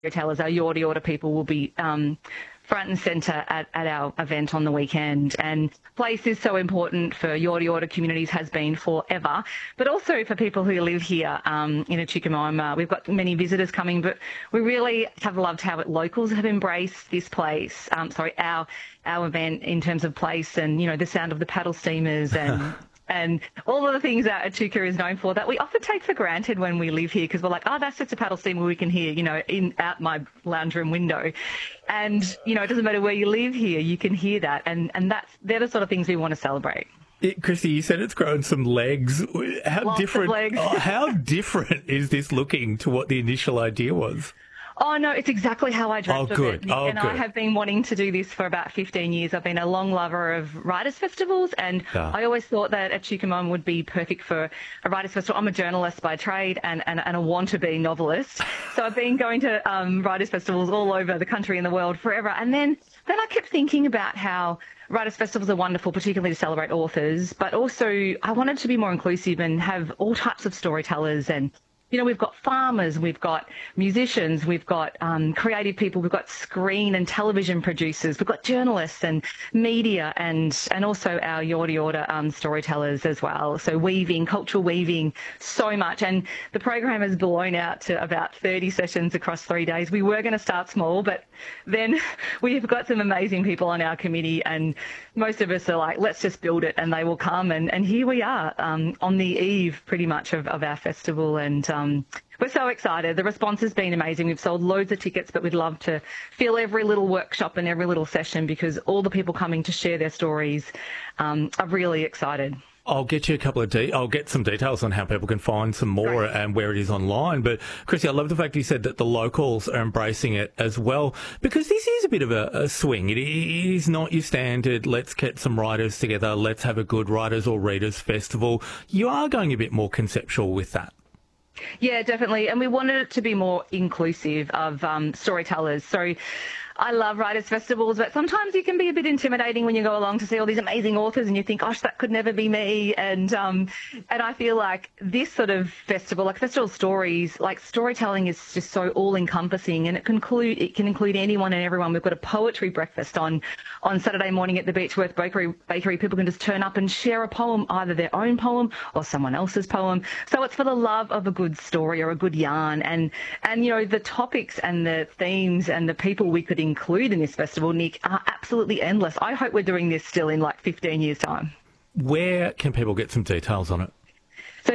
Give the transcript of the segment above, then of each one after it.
storytellers, our Yorta Yorta people will be front and centre at our event on the weekend. And place is so important for Yorta Yorta communities, has been forever, but also for people who live here in Chukumoama. We've got many visitors coming, but we really have loved how locals have embraced this place, our event in terms of place and, the sound of the paddle steamers and and all of the things that Echuca is known for that we often take for granted when we live here, because we're like, oh, that's just a paddle steamer we can hear, out my lounge room window. And, it doesn't matter where you live here, you can hear that. And they're the sort of things we want to celebrate. Chrissy, you said it's grown some legs. Lots of legs. How different is this looking to what the initial idea was? Oh, no, it's exactly how I dreamt of it. Oh, and good. I have been wanting to do this for about 15 years. I've been a long lover of writers' festivals, and I always thought that Chukumoama would be perfect for a writers' festival. I'm a journalist by trade and a want-to-be novelist. So I've been going to writers' festivals all over the country and the world forever. And then I kept thinking about how writers' festivals are wonderful, particularly to celebrate authors, but also I wanted to be more inclusive and have all types of storytellers. And we've got farmers, we've got musicians, we've got creative people, we've got screen and television producers, we've got journalists and media and also our Yorta Yorta storytellers as well. So cultural weaving, so much. And the program has blown out to about 30 sessions across 3 days. We were going to start small, but then we've got some amazing people on our committee, and most of us are like, let's just build it and they will come. And here we are on the eve pretty much of our festival. And we're so excited. The response has been amazing. We've sold loads of tickets, but we'd love to fill every little workshop and every little session, because all the people coming to share their stories are really excited. I'll get you I'll get some details on how people can find some more and where it is online. But Chrissy, I love the fact you said that the locals are embracing it as well, because this is a bit of a swing. It is not your standard, let's get some writers together, let's have a good writers or readers festival. You are going a bit more conceptual with that. Yeah, definitely. And we wanted it to be more inclusive of storytellers. So I love writers' festivals, but sometimes it can be a bit intimidating when you go along to see all these amazing authors and you think, gosh, that could never be me. And I feel like this sort of festival, like Festival Stories, like storytelling is just so all-encompassing, and it can include anyone and everyone. We've got a poetry breakfast on Saturday morning at the Beechworth Bakery. People can just turn up and share a poem, either their own poem or someone else's poem. So it's for the love of a good story or a good yarn. And the topics and the themes and the people we could include in this festival, Nick, are absolutely endless. I hope we're doing this still in like 15 years' time. Where can people get some details on it? So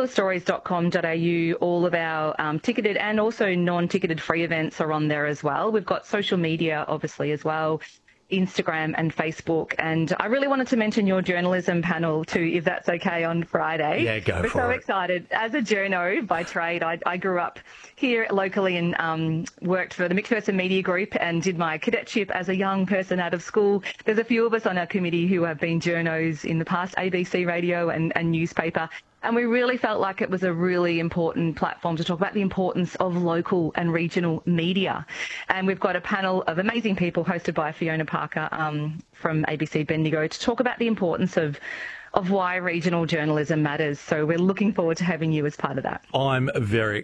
festivalofstories.com.au, all of our ticketed and also non-ticketed free events are on there as well. We've got social media, obviously, as well, Instagram and Facebook. And I really wanted to mention your journalism panel too, if that's okay, on Friday. Yeah, go We're for so it. excited. As a journo by trade, I grew up here locally and worked for the McPherson Media Group and did my cadetship as a young person out of school. There's a few of us on our committee who have been journos in the past, ABC radio and newspaper. And we really felt like it was a really important platform to talk about the importance of local and regional media. And we've got a panel of amazing people hosted by Fiona Parker from ABC Bendigo to talk about the importance of why regional journalism matters. So we're looking forward to having you as part of that. I'm very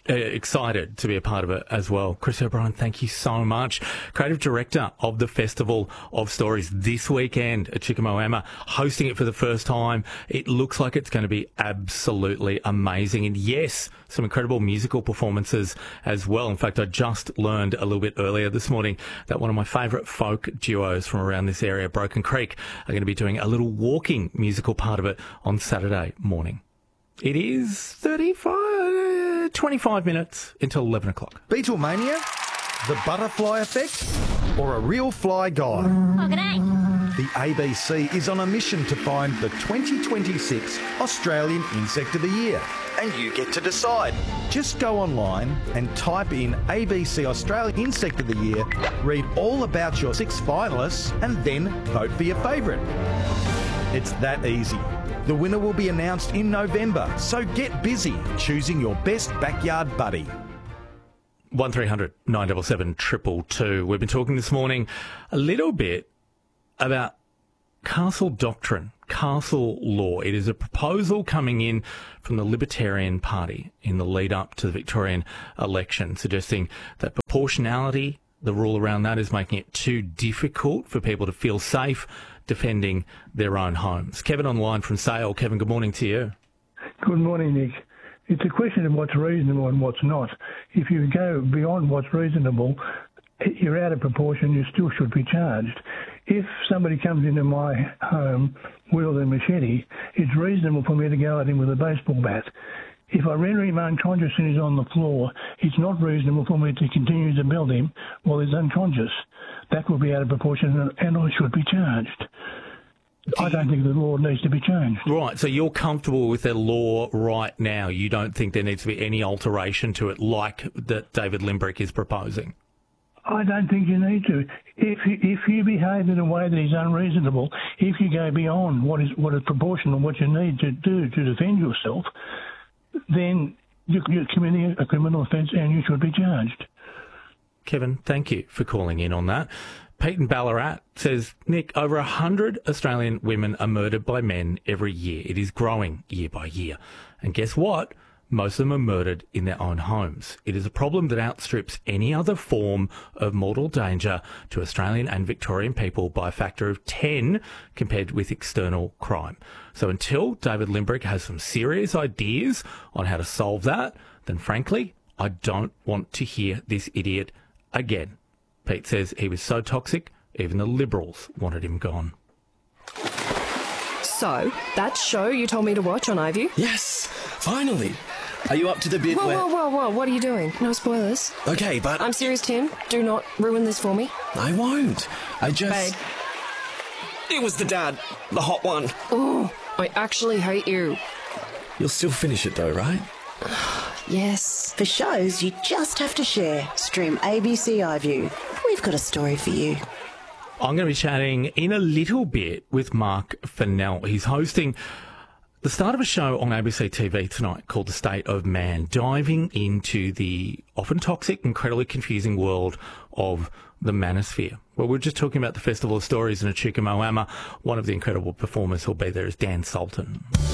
excited to be a part of it as well. Chris O'Brien, thank you so much. Creative Director of the Festival of Stories this weekend at Chukumoama, hosting it for the first time. It looks like it's going to be absolutely amazing. And yes, some incredible musical performances as well. In fact, I just learned a little bit earlier this morning that one of my favourite folk duos from around this area, Broken Creek, are going to be doing a little walking musical part of it on Saturday morning. It is 25 minutes until 11 o'clock. Beatlemania, the butterfly effect, or a real fly guy? Oh, g'day. The ABC is on a mission to find the 2026 Australian Insect of the Year. And you get to decide. Just go online and type in ABC Australian Insect of the Year, read all about your 6 finalists, and then vote for your favourite. It's that easy. The winner will be announced in November, so get busy choosing your best backyard buddy. 1300 977 222. We've been talking this morning a little bit about Castle Doctrine, Castle Law. It is a proposal coming in from the Libertarian Party in the lead up to the Victorian election, suggesting that proportionality, the rule around that, is making it too difficult for people to feel safe defending their own homes. Kevin on the line from Sale. Kevin, good morning to you. Good morning, Nick. It's a question of what's reasonable and what's not. If you go beyond what's reasonable, you're out of proportion, you still should be charged. If somebody comes into my home with a machete, it's reasonable for me to go at him with a baseball bat. If I render him unconscious and he's on the floor, it's not reasonable for me to continue to belt him while he's unconscious. That would be out of proportion and I should be charged. I don't think the law needs to be changed. Right, so you're comfortable with the law right now. You don't think there needs to be any alteration to it like that David Limbrick is proposing? I don't think you need to. If you behave in a way that is unreasonable, if you go beyond what is proportional, what you need to do to defend yourself, then you're committing a criminal offence and you should be charged. Kevin, thank you for calling in on that. Pete in Ballarat says, Nick, over 100 Australian women are murdered by men every year. It is growing year by year. And guess what? Most of them are murdered in their own homes. It is a problem that outstrips any other form of mortal danger to Australian and Victorian people by a factor of 10 compared with external crime. So until David Limbrick has some serious ideas on how to solve that, then frankly, I don't want to hear this idiot again. Pete says he was so toxic, even the Liberals wanted him gone. So, that show you told me to watch on iView? Yes, finally. Are you up to the bit where... Whoa, what are you doing? No spoilers. Okay, but... I'm serious, Tim. Do not ruin this for me. I won't. I just... Babe. It was the dad. The hot one. Oh, I actually hate you. You'll still finish it though, right? Yes. For shows you just have to share, stream ABC iView. We've got a story for you. I'm going to be chatting in a little bit with Mark Fennell. He's hosting the start of a show on ABC TV tonight called The State of Man, diving into the often toxic, incredibly confusing world of the manosphere. Well, we're just talking about the Festival of Stories in Echuca Moama. One of the incredible performers who'll be there is Dan Sultan.